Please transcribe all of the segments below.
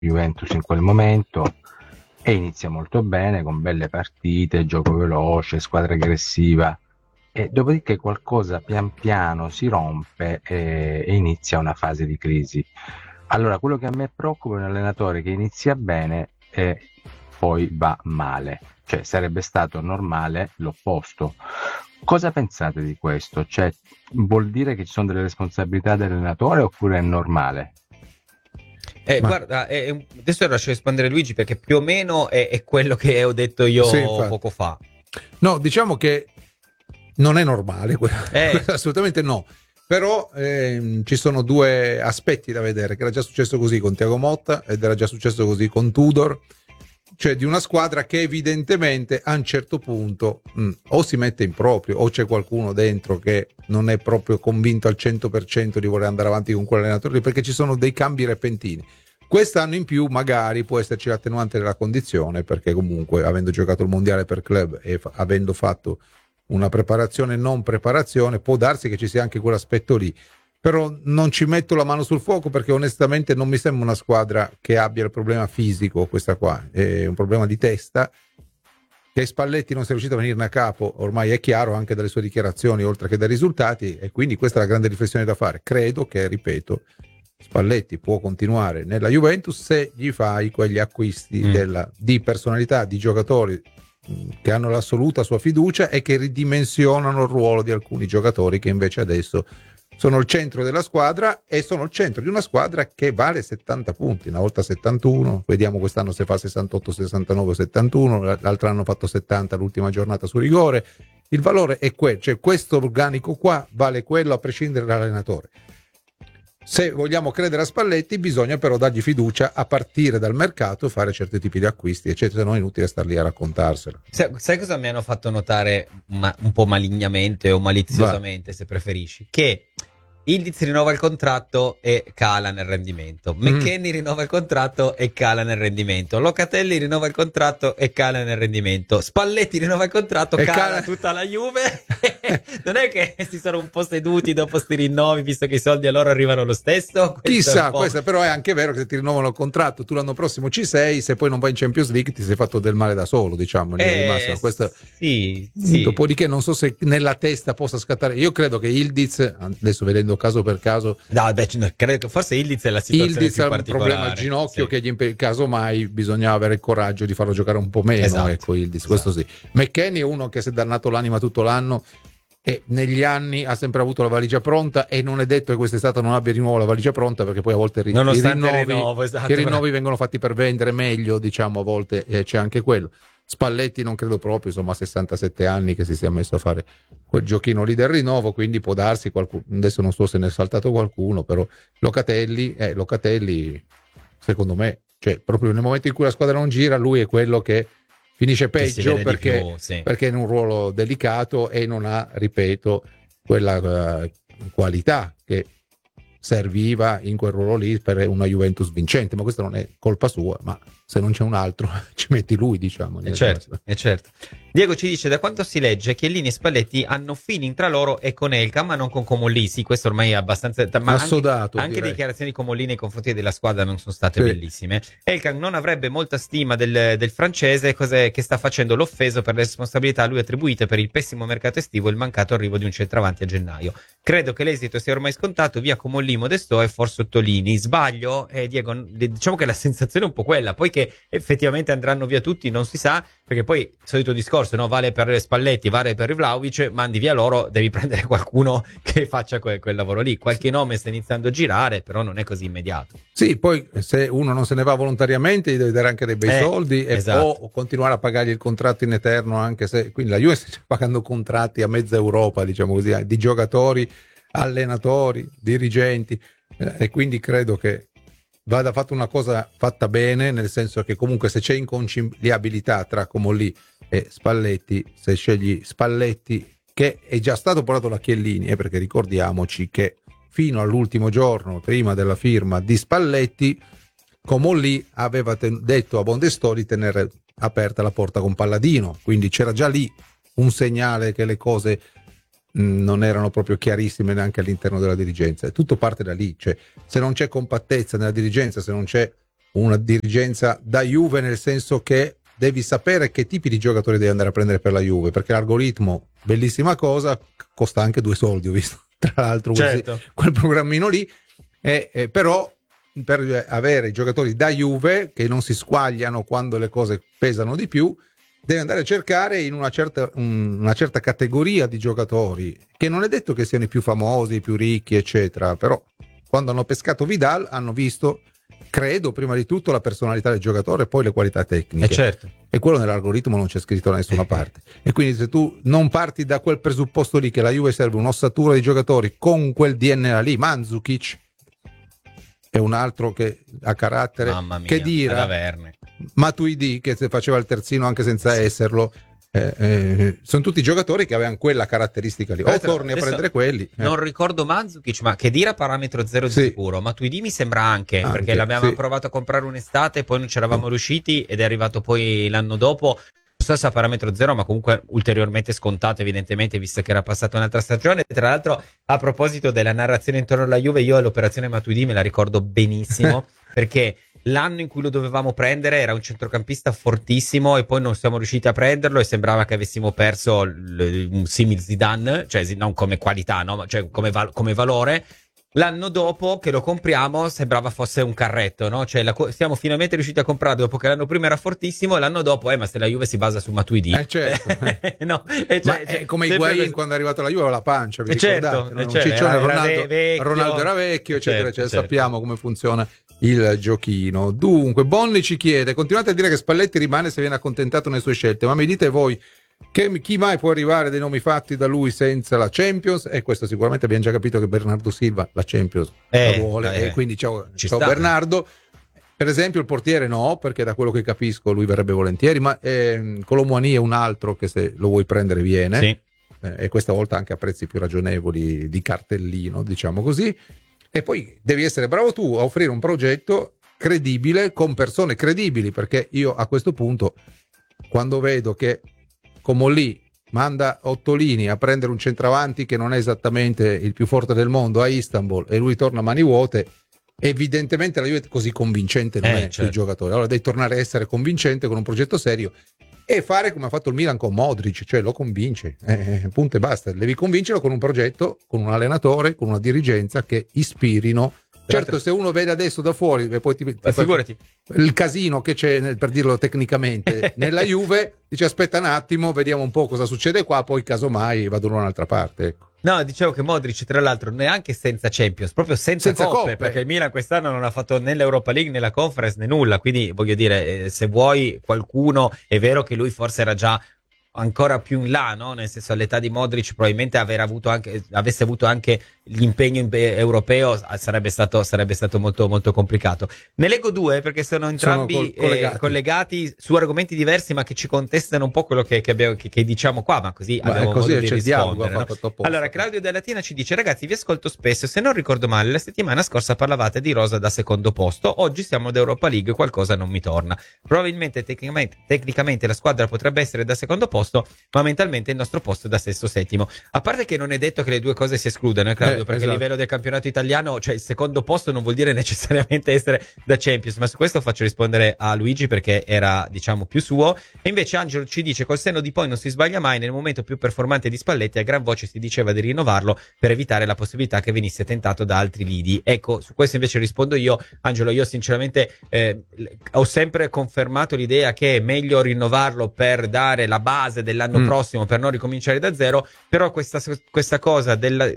Juventus in quel momento, e inizia molto bene con belle partite, gioco veloce, squadra aggressiva, e dopodiché qualcosa pian piano si rompe e inizia una fase di crisi. Allora, quello che a me preoccupa è un allenatore che inizia bene e poi va male, cioè sarebbe stato normale l'opposto. Cosa pensate di questo? Cioè, vuol dire che ci sono delle responsabilità dell'allenatore oppure è normale? Ma Guarda, adesso lascio rispondere Luigi perché più o meno è quello che ho detto io sì, infatti. poco fa. No, diciamo che non è normale, Eh, assolutamente no. Però ci sono due aspetti da vedere, che era già successo così con Thiago Motta ed era già successo così con Tudor, cioè di una squadra che evidentemente a un certo punto o si mette in proprio o c'è qualcuno dentro che non è proprio convinto al 100% di voler andare avanti con quell'allenatore, perché ci sono dei cambi repentini. Quest'anno in più magari può esserci l'attenuante della condizione, perché comunque avendo giocato il mondiale per club e avendo fatto una preparazione non preparazione, può darsi che ci sia anche quell'aspetto lì. Però non ci metto la mano sul fuoco perché onestamente non mi sembra una squadra che abbia il problema fisico, questa qua, è un problema di testa. Che Spalletti non sia riuscito a venirne a capo ormai è chiaro anche dalle sue dichiarazioni oltre che dai risultati, e quindi questa è la grande riflessione da fare. Credo che, ripeto, Spalletti può continuare nella Juventus se gli fai quegli acquisti di personalità, di giocatori che hanno l'assoluta sua fiducia e che ridimensionano il ruolo di alcuni giocatori che invece adesso sono il centro della squadra e sono il centro di una squadra che vale 70 punti, una volta 71, vediamo quest'anno se fa 68, 69, 71, l'altro anno ha fatto 70 l'ultima giornata su rigore. Il valore è quello, cioè questo organico qua vale quello a prescindere dall'allenatore. Se vogliamo credere a Spalletti bisogna però dargli fiducia a partire dal mercato e fare certi tipi di acquisti, eccetera, se no è inutile star lì a raccontarselo. sai cosa mi hanno fatto notare un po' malignamente o maliziosamente, se preferisci? Che Ildiz rinnova il contratto e cala nel rendimento. McKennie rinova il contratto e cala nel rendimento. Locatelli rinnova il contratto e cala nel rendimento. Spalletti rinnova il contratto e cala tutta la Juve. Non è che si sono un po' seduti dopo sti rinnovi, visto che i soldi a loro arrivano lo stesso? Chissà, questo però è anche vero che se ti rinnovano il contratto tu l'anno prossimo ci sei, se poi non vai in Champions League ti sei fatto del male da solo, diciamo, in massimo. Questo... sì. Dopodiché non so se nella testa possa scattare. Io credo che Ildiz, adesso vedendo caso per caso, no, beh, credo che forse Ildiz è la situazione Ildiz più ha un particolare. problema al ginocchio che in caso mai bisognava avere il coraggio di farlo giocare un po' meno, esatto, ecco, Ildiz, questo sì. McKennie è uno che si è dannato l'anima tutto l'anno e negli anni ha sempre avuto la valigia pronta, e non è detto che quest'estate non abbia di nuovo la valigia pronta, perché poi a volte i rinnovi vengono fatti per vendere meglio, diciamo, a volte c'è anche quello. Spalletti non credo proprio, insomma, a 67 anni che si sia messo a fare quel giochino lì del rinnovo, quindi può darsi qualcuno, adesso non so se ne è saltato qualcuno, però Locatelli, secondo me, cioè proprio nel momento in cui la squadra non gira, lui è quello che finisce peggio perché è in un ruolo delicato e non ha, ripeto, quella qualità che serviva in quel ruolo lì per una Juventus vincente, ma questa non è colpa sua, ma se non c'è un altro ci metti lui, diciamo. Certo. Diego ci dice: da quanto si legge Chiellini e Spalletti hanno feeling tra loro e con Elka, ma non con Comolli. Sì, questo ormai è abbastanza, ma assodato, anche le dichiarazioni di Comolli nei confronti della squadra non sono state bellissime. Elka non avrebbe molta stima del francese, che sta facendo l'offeso per le responsabilità a lui attribuite per il pessimo mercato estivo e il mancato arrivo di un centravanti a gennaio. Credo che l'esito sia ormai scontato, via Comolli, Modesto e forse Ottolini. Sbaglio? Diego, diciamo che la sensazione è un po' quella, poi che effettivamente andranno via tutti non si sa, perché poi solito discorso, no? Vale per Spalletti, vale per Vlahovic, mandi via loro, devi prendere qualcuno che faccia quel lavoro lì. Qualche nome sta iniziando a girare, però non è così immediato. Sì, poi se uno non se ne va volontariamente gli deve dare anche dei bei soldi, esatto. o continuare a pagargli il contratto in eterno, anche se quindi la Juve sta pagando contratti a mezza Europa, diciamo così, di giocatori, allenatori, dirigenti, e quindi credo che vada fatta una cosa fatta bene, nel senso che comunque se c'è inconciliabilità tra Comolli e Spalletti, se scegli Spalletti, che è già stato portato da Chiellini, perché ricordiamoci che fino all'ultimo giorno prima della firma di Spalletti Comolli aveva detto a Modesto di tenere aperta la porta con Palladino, quindi c'era già lì un segnale che le cose non erano proprio chiarissime neanche all'interno della dirigenza, e tutto parte da lì, cioè se non c'è compattezza nella dirigenza, se non c'è una dirigenza da Juve, nel senso che devi sapere che tipi di giocatori devi andare a prendere per la Juve, perché l'algoritmo, bellissima cosa, costa anche 2 soldi, ho visto tra l'altro quel programmino lì, però per avere i giocatori da Juve che non si squagliano quando le cose pesano di più, devi andare a cercare in una certa categoria di giocatori, che non è detto che siano i più famosi, i più ricchi, eccetera, però quando hanno pescato Vidal hanno visto, credo, prima di tutto la personalità del giocatore e poi le qualità tecniche. Certo. E quello nell'algoritmo non c'è scritto da nessuna parte. E quindi se tu non parti da quel presupposto lì, che la Juve serve un'ossatura di giocatori con quel DNA lì, Mandzukic è un altro che ha carattere, mamma mia, che dirà Matuidi, che faceva il terzino anche senza esserlo. Sono tutti giocatori che avevano quella caratteristica lì. O torni a prendere quelli. Non ricordo Mandzukic, ma che dire parametro zero di sicuro. Matuidi mi sembra anche perché l'abbiamo provato a comprare un'estate, poi non ci eravamo riusciti ed è arrivato poi l'anno dopo. Non so se a parametro zero, ma comunque ulteriormente scontato, evidentemente, visto che era passata un'altra stagione. Tra l'altro, a proposito della narrazione intorno alla Juve, io l'operazione Matuidi me la ricordo benissimo perché l'anno in cui lo dovevamo prendere era un centrocampista fortissimo e poi non siamo riusciti a prenderlo e sembrava che avessimo perso un simil Zidane, cioè non come qualità, no? Cioè come valore. L'anno dopo che lo compriamo sembrava fosse un carretto, no? Cioè siamo finalmente riusciti a comprarlo dopo che l'anno prima era fortissimo e l'anno dopo, ma se la Juve si basa su Matuidi. Certo. No, è come Higuaín quando è arrivato alla Juve aveva la pancia, vi ricordate? No? Ciccione, Ronaldo era vecchio, eccetera, certo. Sappiamo come funziona il giochino. Dunque, Bonni ci chiede: continuate a dire che Spalletti rimane se viene accontentato nelle sue scelte, ma mi dite voi chi mai può arrivare dei nomi fatti da lui senza la Champions? E questo sicuramente abbiamo già capito che Bernardo Silva la Champions la vuole, e quindi ciao Bernardo. Per esempio il portiere no, perché da quello che capisco lui verrebbe volentieri, ma Colomouani è un altro che se lo vuoi prendere viene, sì. E questa volta anche a prezzi più ragionevoli di cartellino, diciamo così. E poi devi essere bravo tu a offrire un progetto credibile con persone credibili, perché io a questo punto, quando vedo che Comolli manda Ottolini a prendere un centravanti che non è esattamente il più forte del mondo a Istanbul e lui torna a mani vuote, evidentemente la Juve così convincente non è sui giocatori. Allora devi tornare a essere convincente con un progetto serio e fare come ha fatto il Milan con Modric, cioè lo convince, punto e basta. Devi convincerlo con un progetto, con un allenatore, con una dirigenza che ispirino. Certo, se uno vede adesso da fuori e poi figurati il casino che c'è, per dirlo tecnicamente, nella Juve, dice aspetta un attimo, vediamo un po' cosa succede qua, poi casomai vado da un'altra parte, ecco. No, dicevo che Modric tra l'altro neanche senza Champions, proprio senza coppe, perché il Milan quest'anno non ha fatto né l'Europa League né la Conference né nulla, quindi voglio dire, se vuoi qualcuno, è vero che lui forse era già ancora più in là, no? Nel senso, all'età di Modric probabilmente avesse avuto anche l'impegno europeo sarebbe stato molto molto complicato. Ne leggo due perché sono entrambi collegati su argomenti diversi, ma che ci contestano un po' quello che diciamo qua, ma così abbiamo modo di rispondere, no? Allora, Claudio Della Latina ci dice: ragazzi, vi ascolto spesso, se non ricordo male la settimana scorsa parlavate di rosa da secondo posto, oggi siamo ad Europa League, qualcosa non mi torna. Probabilmente tecnicamente la squadra potrebbe essere da secondo posto, ma mentalmente il nostro posto è da sesto settimo. A parte che non è detto che le due cose si escludano, Claudio, perché a livello del campionato italiano, cioè il secondo posto non vuol dire necessariamente essere da Champions, ma su questo faccio rispondere a Luigi perché era, diciamo, più suo. E invece Angelo ci dice: col senno di poi non si sbaglia mai, nel momento più performante di Spalletti a gran voce si diceva di rinnovarlo per evitare la possibilità che venisse tentato da altri lidi. Ecco, su questo invece rispondo io, Angelo. Io sinceramente ho sempre confermato l'idea che è meglio rinnovarlo per dare la base dell'anno prossimo, per non ricominciare da zero, però questa cosa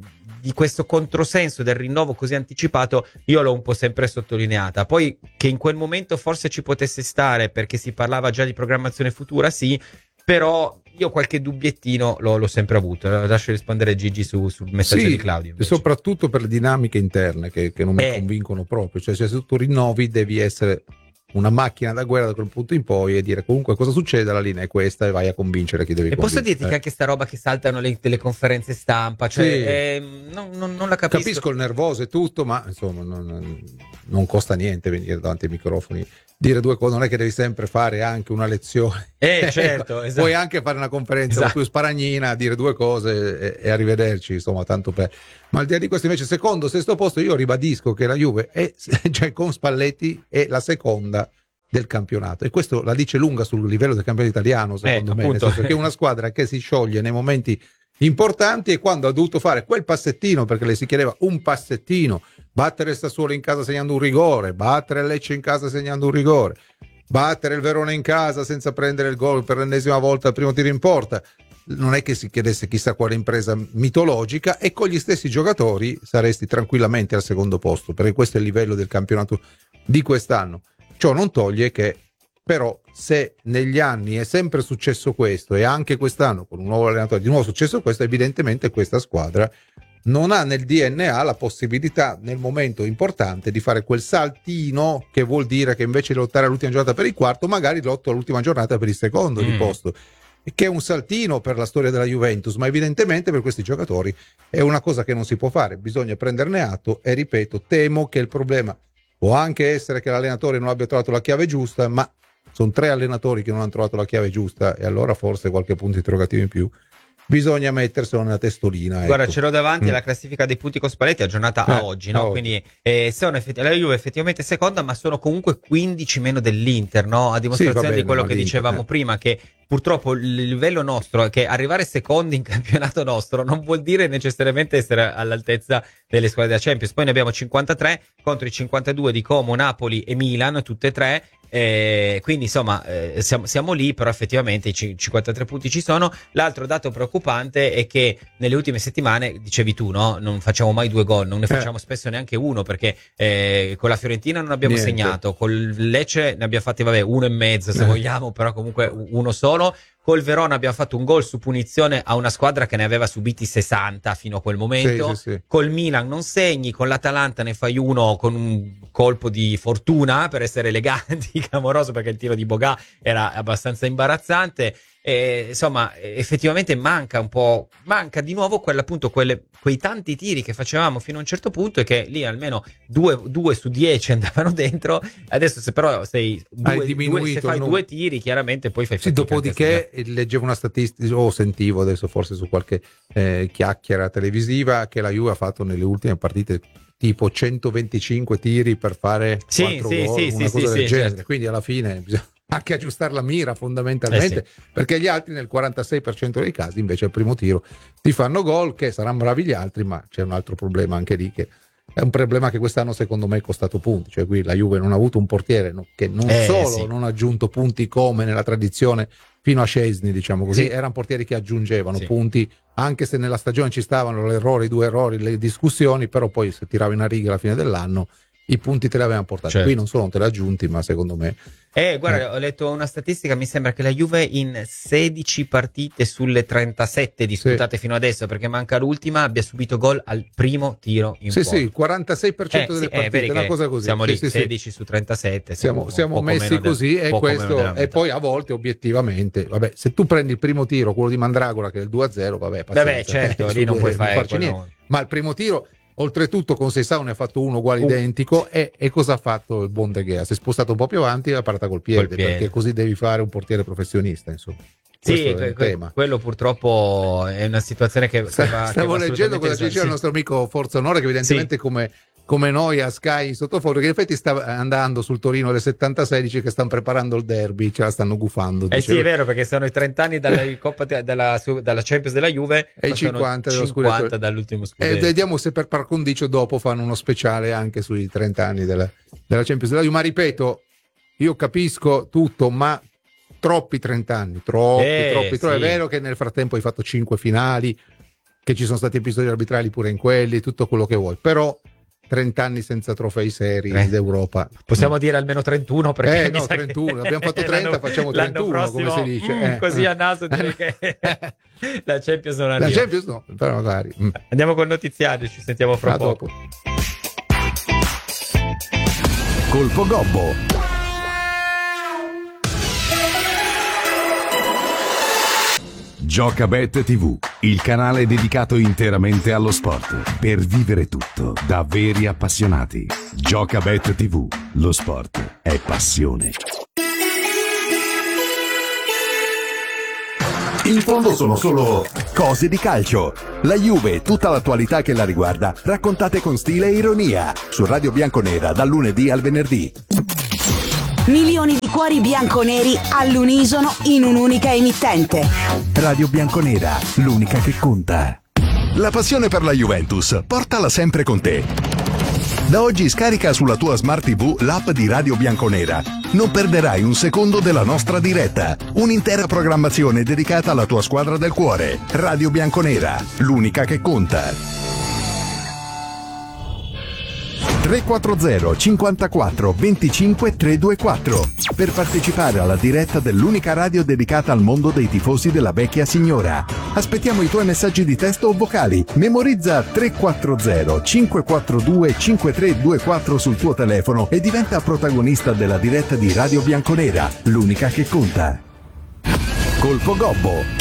di questo controsenso del rinnovo così anticipato io l'ho un po' sempre sottolineata. Poi che in quel momento forse ci potesse stare perché si parlava già di programmazione futura, sì, però io qualche dubbiettino l'ho sempre avuto. Lascio rispondere Gigi sul messaggio di Claudio invece. Soprattutto per le dinamiche interne che non mi convincono proprio, cioè se tu rinnovi devi essere una macchina da guerra da quel punto in poi e dire comunque cosa succede, la linea è questa e vai a convincere chi devi convincere. Posso dirti che anche sta roba che saltano le conferenze stampa, cioè non la capisco. Capisco il nervoso e tutto, ma insomma non costa niente venire davanti ai microfoni dire due cose, non è che devi sempre fare anche una lezione. Certo, esatto. Puoi anche fare una conferenza più sparagnina, dire due cose e arrivederci, insomma, tanto per. Ma al di là di questo, invece, secondo, sesto posto, io ribadisco che la Juve è, cioè, con Spalletti è la seconda del campionato, e questo la dice lunga sul livello del campionato italiano, secondo me, nel senso che è una squadra che si scioglie nei momenti importanti, e quando ha dovuto fare quel passettino, perché le si chiedeva un passettino, battere il Sassuolo in casa segnando un rigore, battere il Lecce in casa segnando un rigore, battere il Verona in casa senza prendere il gol per l'ennesima volta al primo tiro in porta, non è che si chiedesse chissà quale impresa mitologica, e con gli stessi giocatori saresti tranquillamente al secondo posto, perché questo è il livello del campionato di quest'anno. Ciò non toglie che però, se negli anni è sempre successo questo, e anche quest'anno con un nuovo allenatore di nuovo è successo questo, evidentemente questa squadra non ha nel DNA la possibilità nel momento importante di fare quel saltino, che vuol dire che invece di lottare all'ultima giornata per il quarto, magari lotto all'ultima giornata per il secondo di posto, che è un saltino per la storia della Juventus, ma evidentemente per questi giocatori è una cosa che non si può fare, bisogna prenderne atto. E ripeto, temo che il problema può anche essere che l'allenatore non abbia trovato la chiave giusta, ma sono 3 allenatori che non hanno trovato la chiave giusta, e allora forse qualche punto interrogativo in più bisogna metterselo nella testolina. Guarda, ecco. ce l'ho davanti alla classifica dei punti con Spalletti aggiornata a oggi, no? Quindi sono la Juve effettivamente seconda, ma sono comunque 15 meno dell'Inter, no? A dimostrazione di quello che dicevamo prima, che purtroppo il livello nostro è che arrivare secondi in campionato nostro non vuol dire necessariamente essere all'altezza delle squadre da Champions. Poi ne abbiamo 53 contro i 52 di Como, Napoli e Milan, tutte e tre. Quindi insomma siamo lì, però effettivamente i 53 punti ci sono. L'altro dato preoccupante è che nelle ultime settimane, dicevi tu, no? Non facciamo mai 2 gol, non ne facciamo spesso neanche uno, perché con la Fiorentina non abbiamo segnato, col Lecce ne abbiamo fatti 1,5 se vogliamo, però comunque uno solo. Col Verona abbiamo fatto un gol su punizione a una squadra che ne aveva subiti 60 fino a quel momento. Sì. Col Milan non segni, con l'Atalanta ne fai uno con un colpo di fortuna, per essere eleganti, clamoroso, perché il tiro di Boga era abbastanza imbarazzante. Insomma, effettivamente manca di nuovo quei tanti tiri che facevamo fino a un certo punto, e che lì almeno 2 su 10 andavano dentro. Adesso se però se fai 2 tiri, chiaramente poi fai fatica. Dopodiché leggevo una statistica, o sentivo adesso forse su qualche chiacchiera televisiva, che la Juve ha fatto nelle ultime partite tipo 125 tiri per fare 4 gol, una cosa del genere. Certo. Quindi alla fine bisogna anche aggiustare la mira, fondamentalmente, perché gli altri nel 46% dei casi invece al primo tiro ti fanno gol, che saranno bravi gli altri, ma c'è un altro problema anche lì, che è un problema che quest'anno secondo me è costato punti. Cioè qui la Juve non ha avuto un portiere che non solo non ha aggiunto punti come nella tradizione fino a Szczęsny, diciamo così, erano portieri che aggiungevano punti, anche se nella stagione ci stavano i 2 errori, le discussioni, però poi se tiravi una riga alla fine dell'anno i punti te li avevano portati. Qui non solo non te li ha aggiunti, ma secondo me guarda, ho letto una statistica, mi sembra che la Juve in 16 partite sulle 37 disputate fino adesso, perché manca l'ultima, abbia subito gol al primo tiro in porta. Il 46% delle partite, una cosa così. Siamo lì, 16 su 37. Siamo messi così, e questo, e poi a volte obiettivamente, vabbè, se tu prendi il primo tiro, quello di Mandragora, che è il 2-0, pazienza, certo, lì non puoi farci niente. Ma il primo tiro, oltretutto, con Seisao ne ha fatto uno uguale identico, e cosa ha fatto il buon De Gea? Si è spostato un po' più avanti e ha parata col piede, perché così devi fare un portiere professionista, insomma. Quello purtroppo è una situazione che stavo leggendo cosa ci diceva il nostro amico Forza Onore, che evidentemente come noi a Sky in sottofondo, che in effetti sta andando sul Torino del 76, dice che stanno preparando il derby, ce la stanno gufando. Sì, è vero, perché sono i 30 anni dalla Champions della Juve e i 50 dall'ultimo scudetto. E vediamo se per par condicio dopo fanno uno speciale anche sui 30 anni della Champions della Juve. Ma ripeto, io capisco tutto, ma troppi 30 anni, troppi. È vero che nel frattempo hai fatto 5 finali, che ci sono stati episodi arbitrali pure in quelli, tutto quello che vuoi, però 30 anni senza trofei seri d'Europa. Possiamo dire almeno 31, perché 31, abbiamo fatto 30, facciamo 31, prossimo, come si dice. Così a naso direi che la Champions non arriva. La Champions no, però magari. Andiamo col notiziario, ci sentiamo fra poco. Dopo. Colpo Gobbo. Giocabet TV. il canale dedicato interamente allo sport, per vivere tutto da veri appassionati. Giocabet TV, lo sport è passione. In fondo sono solo cose di calcio. La Juve e tutta l'attualità che la riguarda, raccontate con stile e ironia, su Radio Bianconera dal lunedì al venerdì. Milioni di cuori bianconeri all'unisono in un'unica emittente. Radio Bianconera, l'unica che conta. La passione per la Juventus, portala sempre con te. Da oggi scarica sulla tua Smart TV l'app di Radio Bianconera. Non perderai un secondo della nostra diretta. Un'intera programmazione dedicata alla tua squadra del cuore. Radio Bianconera, l'unica che conta. 340 54 25 324 per partecipare alla diretta dell'unica radio dedicata al mondo dei tifosi della vecchia signora. Aspettiamo i tuoi messaggi di testo o vocali. Memorizza 340 542 5324 sul tuo telefono e diventa protagonista della diretta di Radio Bianconera, l'unica che conta. Colpo Gobbo,